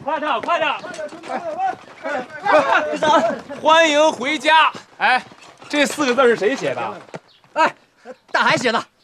快点，快点！ 队长， 欢迎回家。哎，这4个字是谁写的？ 哎，大海写的。